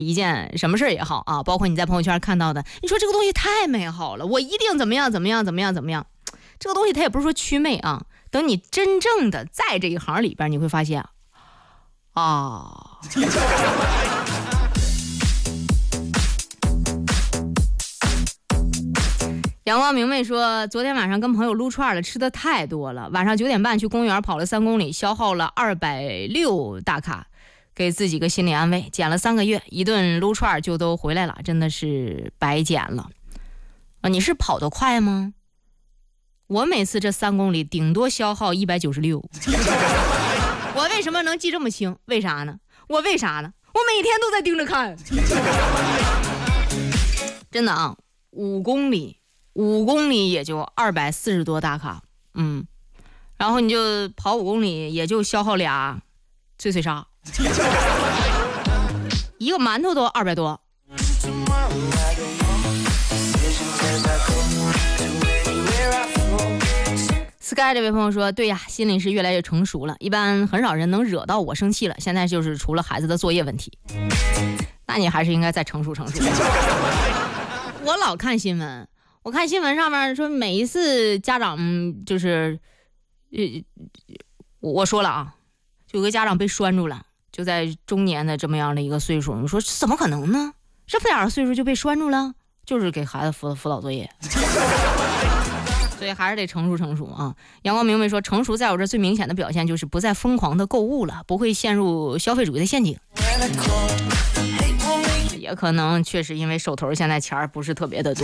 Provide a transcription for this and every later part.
一件什么事也好啊，包括你在朋友圈看到的，你说这个东西太美好了，我一定怎么样，这个东西它也不是说祛魅啊，等你真正的在这一行里边，你会发现啊。阳光明媚说，昨天晚上跟朋友撸串了，吃的太多了，晚上9点半去公园跑了3公里，消耗了260大卡，给自己个心理安慰，减了3个月，一顿撸串就都回来了，真的是白减了啊！你是跑得快吗？我每次这3公里顶多消耗196。我为什么能记这么清？为啥呢？我每天都在盯着看。真的啊，5公里也就240多大卡，然后你就跑5公里，也就消耗俩脆脆鲨，一个馒头都200多。Sky 这位朋友说，对呀，心里是越来越成熟了，一般很少人能惹到我生气了，现在就是除了孩子的作业问题。那你还是应该再成熟。我老看新闻，我看新闻上面说每一次家长就是我说了啊，就有个家长被拴住了，就在中年的这么样的一个岁数，你说怎么可能呢？这么点岁数就被拴住了，就是给孩子辅导作业。所以还是得成熟啊。阳光明媚说，成熟在我这最明显的表现就是不再疯狂的购物了，不会陷入消费主义的陷阱。也可能确实因为手头现在钱不是特别的多。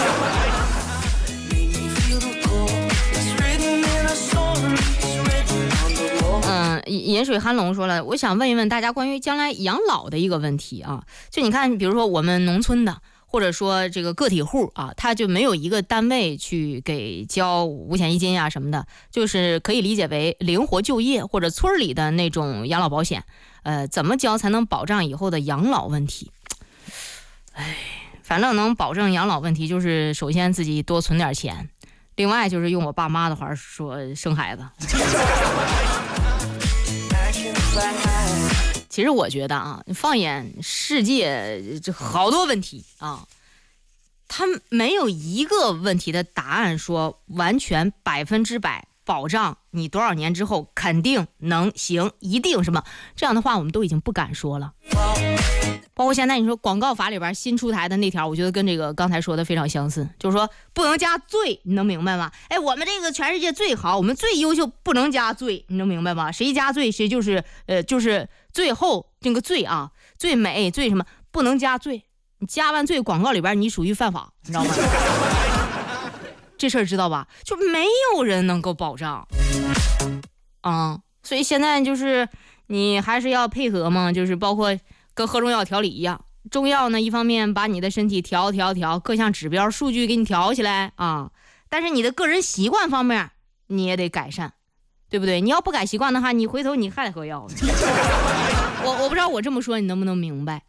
饮水酣龙说了，我想问一问大家关于将来养老的一个问题啊，就你看比如说我们农村的，或者说这个个体户啊，他就没有一个单位去给交五险一金啊什么的，就是可以理解为灵活就业或者村里的那种养老保险，怎么交才能保障以后的养老问题？反正能保证养老问题，就是首先自己多存点钱，另外就是用我爸妈的话说，生孩子。其实我觉得啊，放眼世界，这好多问题啊，它没有一个问题的答案说完全100%保障你多少年之后肯定能行，一定什么这样的话，我们都已经不敢说了。包括现在你说广告法里边新出台的那条，我觉得跟这个刚才说的非常相似，就是说不能加罪，你能明白吗？我们这个全世界最好，我们最优秀，不能加罪，你能明白吗？谁加罪谁就是最后这个罪啊，最美最什么，不能加罪，你加完罪广告里边你属于犯法，你知道吗？这事儿知道吧？就没有人能够保障所以现在就是你还是要配合嘛，就是包括跟喝中药调理一样，中药呢一方面把你的身体调各项指标数据给你调起来啊，但是你的个人习惯方面你也得改善，对不对？你要不改习惯的话，你回头你还得喝药。我不知道我这么说你能不能明白。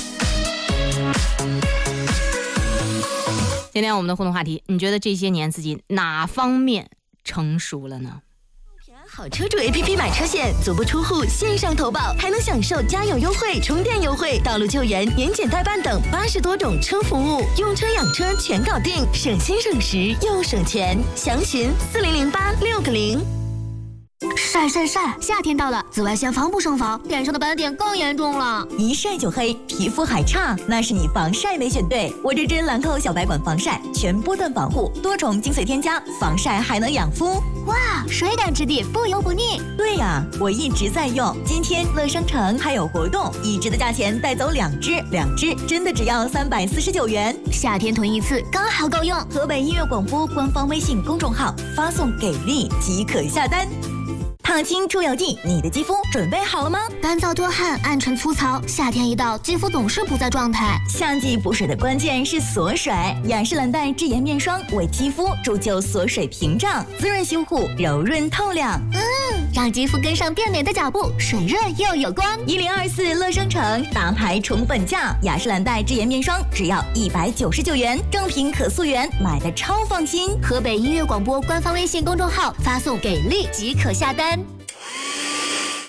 今天我们的互动话题，你觉得这些年自己哪方面成熟了呢？ 好车主 APP 买车险，足不出户线上投保，还能享受加油优惠、充电优惠、道路救援、年检代办等80多种车服务，用车养车全搞定，省心省时又省钱。详询4008-6个0。 晒，夏天到了，紫外线防不胜防，脸上的斑点更严重了。 一晒就黑，皮肤还差，那是你防晒没选对。我这支兰蔻小白管防晒，全波段防护，多重精髓添加，防晒还能养肤。 哇，水感质地，不油不腻。 对呀，我一直在用。今天乐商城还有活动，一支的价钱带走2支，真的只要349元。 夏天囤一次刚好够用。 河北音乐广播官方微信公众号发送给力即可下单。烫青出油剂，你的肌肤准备好了吗？ 干燥多汗，暗沉粗糙，夏天一到，肌肤总是不在状态。 夏季补水的关键是锁水，雅诗兰黛智妍面霜为肌肤铸就锁水屏障，滋润修护，柔润透亮。 让肌肤跟上变美的脚步，水润又有光。 1024乐商城大牌宠粉价，雅诗兰黛智妍面霜只要199元，正品可溯源，买的超放心。 河北音乐广播官方微信公众号发送给力即可下单。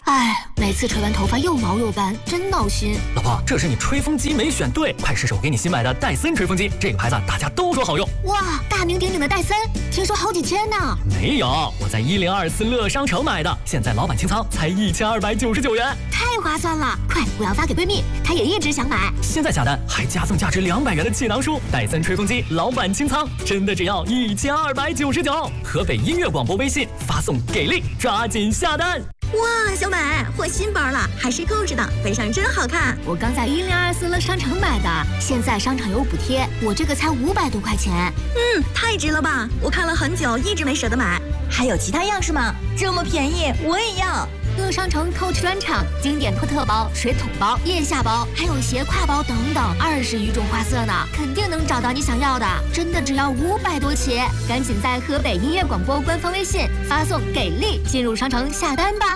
哎，每次吹完头发又毛又斑，真闹心。 老婆，这是你吹风机没选对，快试试我给你新买的戴森吹风机，这个牌子大家都说好用。 哇，大名鼎鼎的戴森，听说好几千呢。 没有，我在1024乐商城买的，现在老板清仓才1299元， 太划算了！快，我要发给闺蜜，她也一直想买。 现在下单还加送价值200元的气囊书，戴森吹风机老板清仓，真的只要1299。河北音乐广播微信发送给力，抓紧下单。 哇，小美获新包了，还是购置的，背上真好看。 我刚在1024乐商城买的，现在商场有补贴，我这个才500多块钱。 太值了吧！我看了很久，一直没舍得买。还有其他样式吗？这么便宜，我也要。 乐商城 Coach 专场，经典托特包、水桶包、腋下包，还有斜挎包等等，20余种花色呢，肯定能找到你想要的。真的只要500多起，赶紧在河北音乐广播官方微信发送“给力”进入商城下单吧。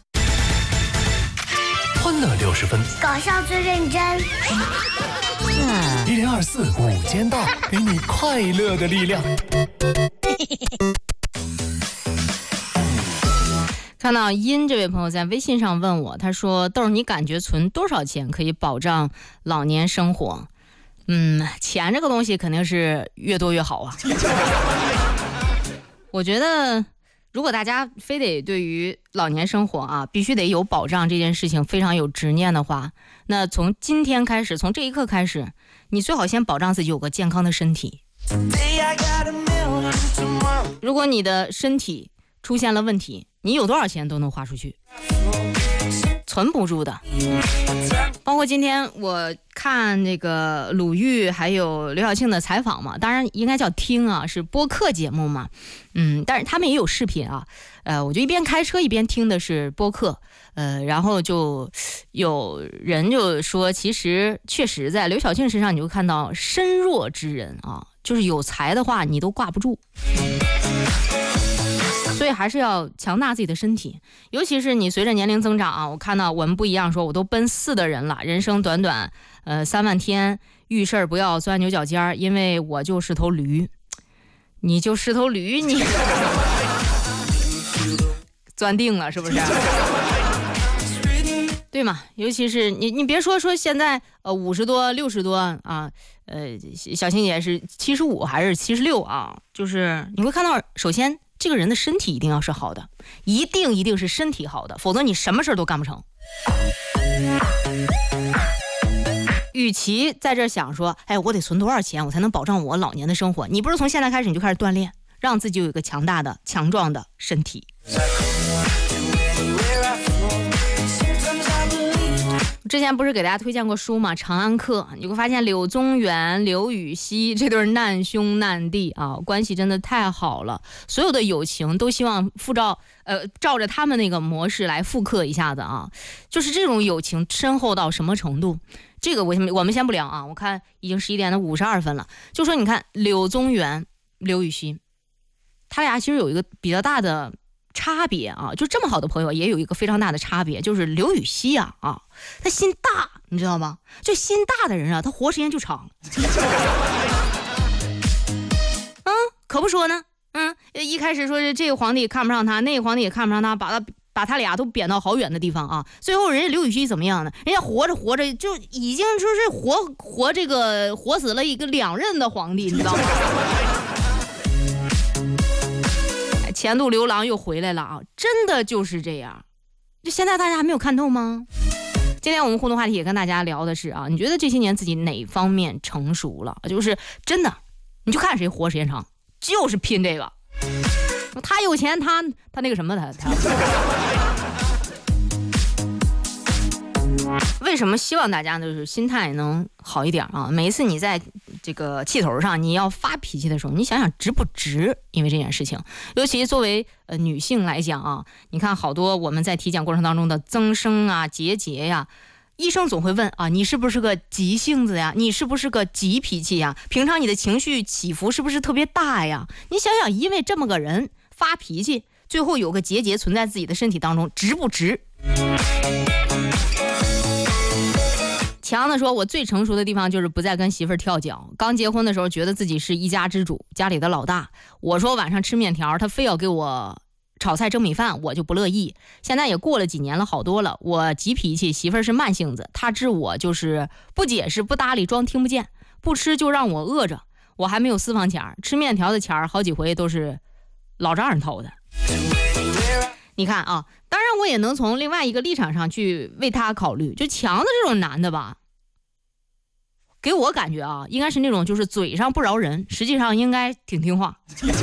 欢乐60分， 搞笑最认真。 1024午间到，给你快乐的力量。 看到殷这位朋友在微信上问我，他说豆儿，你感觉存多少钱可以保障老年生活？钱这个东西肯定是越多越好啊。我觉得如果大家非得对于老年生活啊必须得有保障这件事情非常有执念的话，那从今天开始，从这一刻开始，你最好先保障自己有个健康的身体。如果你的身体出现了问题，你有多少钱都能花出去，存不住的。包括今天我看那个鲁豫还有刘晓庆的采访嘛，当然应该叫听啊，是播客节目嘛，但是他们也有视频啊，我就一边开车一边听的是播客，然后就有人就说，其实确实在刘晓庆身上你就看到身弱之人啊，就是有才的话你都挂不住。所以还是要强大自己的身体，尤其是你随着年龄增长啊，我看到我们不一样说，我都奔4的人了，人生短短3万天，遇事儿不要钻牛角尖儿，因为我就是头驴，你就是头驴，你钻定了是不是？对嘛？尤其是你别说现在50多60多啊，小青姐是75还是76啊？就是你会看到，首先这个人的身体一定要是好的，一定是身体好的，否则你什么事都干不成。与其在这想说，我得存多少钱我才能保障我老年的生活，你不如从现在开始你就开始锻炼，让自己有一个强大的强壮的身体。之前不是给大家推荐过书吗？长安客，你会发现柳宗元、刘禹锡这对难兄难弟啊，关系真的太好了。所有的友情都希望照着他们那个模式来复刻一下子啊。就是这种友情深厚到什么程度？这个我们先不聊啊。我看已经11点52分了，就说你看柳宗元、刘禹锡，他俩其实有一个比较大的差别啊，就这么好的朋友也有一个非常大的差别，就是刘禹锡啊，他心大，你知道吗？就心大的人啊，他活时间就长。可不说呢，一开始说是这个皇帝看不上他，那个皇帝也看不上他，把他俩都贬到好远的地方啊。最后人家刘禹锡怎么样呢？人家活着就已经就是活死了一个2任的皇帝，你知道吗？前度流浪又回来了啊！真的就是这样，就现在大家还没有看透吗？今天我们互动话题也跟大家聊的是啊，你觉得这些年自己哪方面成熟了？就是真的，你就看谁活时间长，就是拼这个。他有钱，他那个什么，他为什么希望大家就是心态能好一点啊？每一次你在这个气头上你要发脾气的时候，你想想值不值？因为这件事情，尤其作为女性来讲啊，你看好多我们在体检过程当中的增生啊、结节呀，医生总会问啊，你是不是个急性子呀？你是不是个急脾气呀？平常你的情绪起伏是不是特别大呀？你想想，因为这么个人发脾气，最后有个结节存在自己的身体当中，值不值？强子说，我最成熟的地方就是不再跟媳妇儿跳脚。刚结婚的时候觉得自己是一家之主，家里的老大，我说晚上吃面条，他非要给我炒菜蒸米饭我就不乐意。现在也过了几年了，好多了。我急脾气，媳妇儿是慢性子，她治我就是不解释不搭理，装听不见，不吃就让我饿着。我还没有私房钱，吃面条的钱好几回都是老丈人掏的。你看啊，当然我也能从另外一个立场上去为他考虑，就强子这种男的吧，给我感觉啊，应该是那种就是嘴上不饶人，实际上应该挺听话。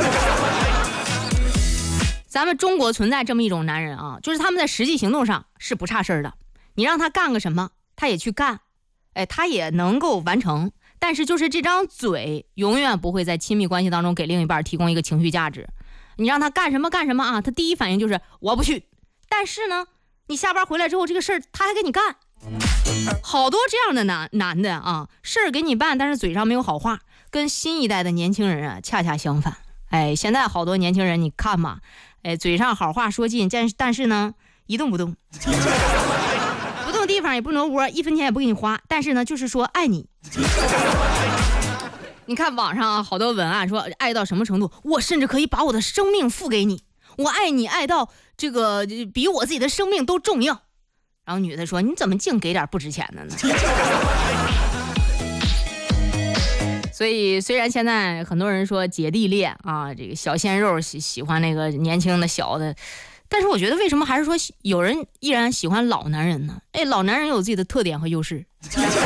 咱们中国存在这么一种男人啊，就是他们在实际行动上是不差事儿的，你让他干个什么他也去干，他也能够完成，但是就是这张嘴永远不会在亲密关系当中给另一半提供一个情绪价值。你让他干什么干什么啊，他第一反应就是我不去，但是呢你下班回来之后这个事儿他还给你干。好多这样的男的啊，事儿给你办，但是嘴上没有好话，跟新一代的年轻人啊恰恰相反。现在好多年轻人你看嘛，嘴上好话说尽，但是呢一动不动，不动地方也不挪窝，一分钱也不给你花，但是呢就是说爱你。你看网上啊，好多文案说爱到什么程度，我甚至可以把我的生命付给你，我爱你爱到这个比我自己的生命都重要。然后女的说你怎么净给点不值钱的呢？所以虽然现在很多人说姐弟恋啊，这个小鲜肉喜欢那个年轻的小的，但是我觉得为什么还是说有人依然喜欢老男人呢？老男人有自己的特点和优势。